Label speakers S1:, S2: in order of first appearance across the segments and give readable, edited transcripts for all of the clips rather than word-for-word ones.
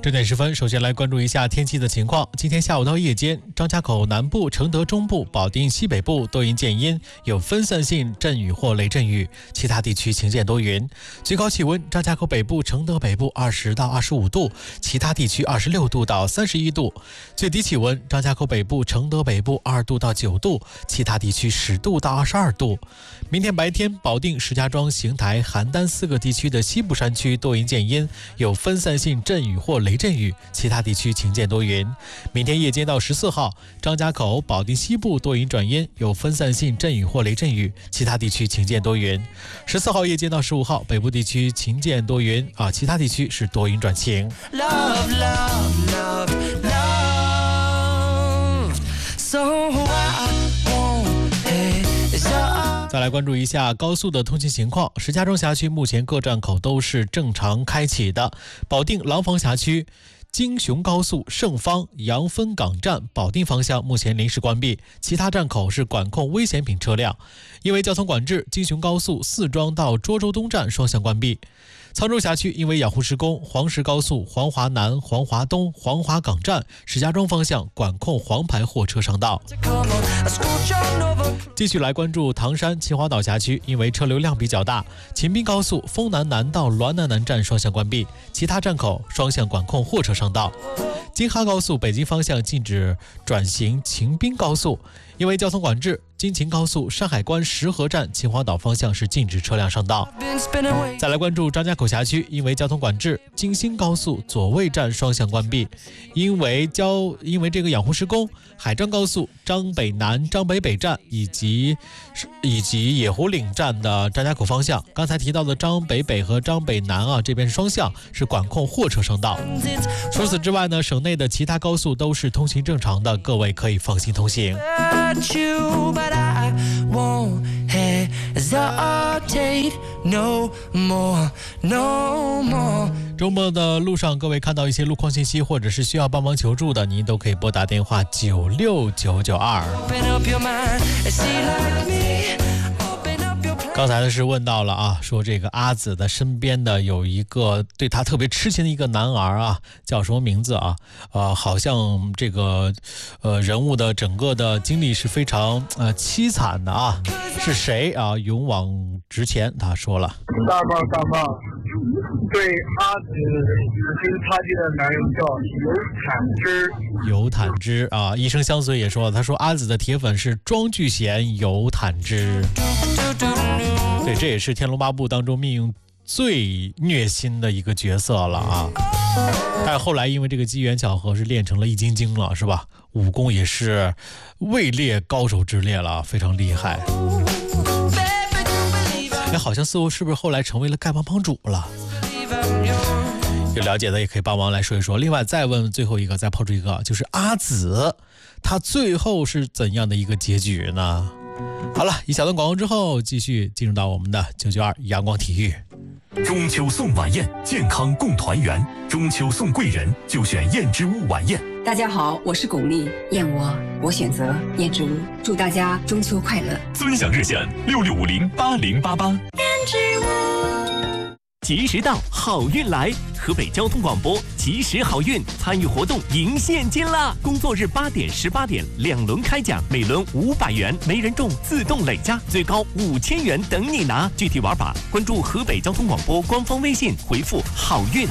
S1: 这点时分，首先来关注一下天气的情况。今天下午到夜间，张家口南部、承德中部、保定西北部多云见阴，有分散性阵雨或雷阵雨，其他地区晴见多云。最高气温，张家口北部、承德北部20到25度，其他地区26度到31度。最低气温，张家口北部、承德北部2度到9度，其他地区10度到22度。明天白天，保定、石家庄、邢台、邯郸4个地区的西部山区多云见阴，有分散性阵雨或雷阵雨，其他地区晴见多云。明天夜间到14号，张家口、保定西部多云转阴，有分散性阵雨或雷阵雨，其他地区晴见多云。14号夜间到15号，北部地区晴见多云其他地区是多云转晴。
S2: Love, love, love, love. So I won't hesitate.
S1: 再来关注一下高速的通行情况。石家庄辖区目前各站口都是正常开启的。保定廊坊辖区京雄高速盛芳、杨汾港站保定方向目前临时关闭，其他站口是管控危险品车辆。因为交通管制，京雄高速四庄到涿州东站双向关闭。沧州辖区因为养护施工，黄石高速黄华南、黄华东、黄华港站石家庄方向管控黄牌货车上道。继续来关注唐山秦皇岛辖区，因为车流量比较大，秦滨高速丰南南到滦南南站双向关闭，其他站口双向管控货车上道。京哈高速北京方向禁止转行秦滨高速，因为交通管制，京秦高速山海关石河站秦皇岛方向是禁止车辆上道。再来关注张家口辖区，因为交通管制，京新高速左卫站双向关闭，因为这个养护施工，海张高速张北南、张北北站以及野湖岭站的张家口方向，刚才提到的张北北和张北南这边是双向，是管控货车上道。除此之外呢，省内的其他高速都是通行正常的，各位可以放心通行。
S2: But I won't hesitate no more, no more.
S1: 周末的路上，各位看到一些路况信息或者是需要帮忙求助的，您都可以拨打电话96992。刚才的是问到了说这个阿紫的身边的有一个对他特别痴情的一个男儿叫什么名字好像这个人物的整个的经历是非常凄惨的是谁勇往直前，他说了，
S3: 大棒，对阿紫跟他的男友叫尤坦之
S1: 一生相随也说了，他说阿紫的铁粉是庄聚贤、尤坦之。对，这也是《天龙八部》当中命运最虐心的一个角色了但是后来因为这个机缘巧合是练成了易筋经了，是吧？武功也是位列高手之列了，非常厉害。好像似乎是不是后来成为了丐帮帮主了？有了解的也可以帮忙来说一说。另外再问最后一个，再抛出一个，就是阿紫他最后是怎样的一个结局呢？好了，一小段广告之后，继续进入到我们的992阳光体育。
S4: 中秋送晚宴，健康共团圆。中秋送贵人，就选燕之屋晚宴。
S5: 大家好，我是巩俐，燕窝选择燕之屋，祝大家中秋快乐。
S4: 尊享热线66508088。
S2: 燕之屋。
S6: 吉时到，好运来！河北交通广播吉时好运参与活动赢现金啦！工作日8点、18点2轮开奖，每轮500元，没人中自动累加，最高5000元等你拿。具体玩法关注河北交通广播官方微信，回复好运。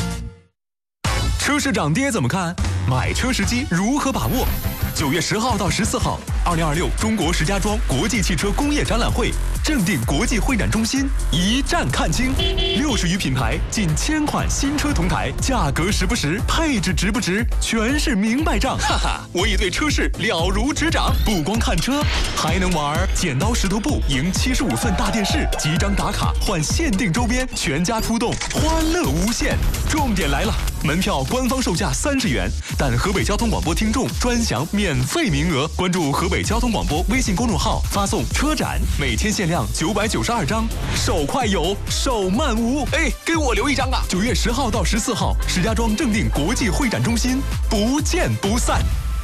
S4: 车市涨跌怎么看？买车时机如何把握？9月10号到14号，2026中国石家庄国际汽车工业展览会，正定国际会展中心一站看清，60余品牌，近1000款新车同台，价格实不实，配置值不值，全是明白账。哈哈，我已对车市了如指掌，不光看车，还能玩剪刀石头布赢75寸大电视，集章打卡换限定周边，全家出动，欢乐无限。重点来了，门票官方售价30元，但河北交通广播听众专享免费名额。关注河北交通广播微信公众号，发送车展，每天限量992张，手快有，手慢无。给我留一张啊！9月10号到14号，石家庄正定国际会展中心，不见不散。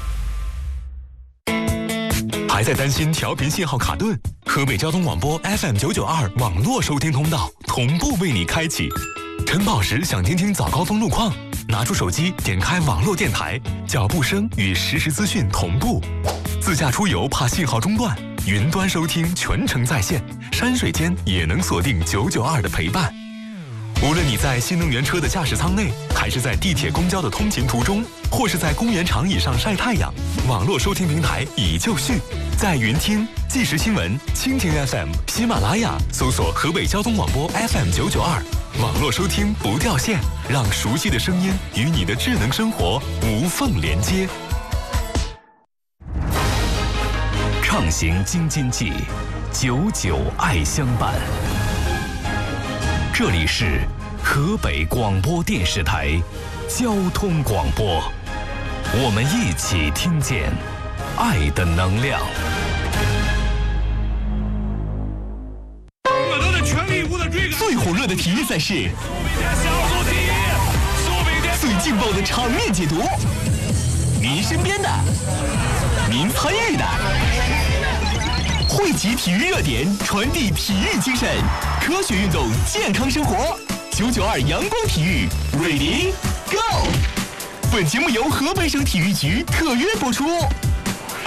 S4: 还在担心调频信号卡顿？河北交通广播 FM992 网络收听通道同步为你开启。晨跑时想听听早高峰路况， 拿出手机，点开网络电台，脚步声与实时资讯同步。自驾出游怕信号中断，云端收听全程在线，山水间也能锁定992的陪伴。无论你在新能源车的驾驶舱内，还是在地铁公交的通勤途中，或是在公园长椅上晒太阳，网络收听平台已就绪。在云听、即时新闻、蜻蜓 FM、喜马拉雅搜索河北交通广播 FM992，网络收听不掉线，让熟悉的声音与你的智能生活无缝连接。
S7: 畅行京津冀，99爱相伴。这里是河北广播电视台交通广播，我们一起听见爱的能量。
S6: 最火热的体育赛事，最劲爆的场面解读，您身边的，您参与的，汇集体育热点，传递体育精神，科学运动，健康生活。992阳光体育 ，Ready Go！ 本节目由河北省体育局特约播出。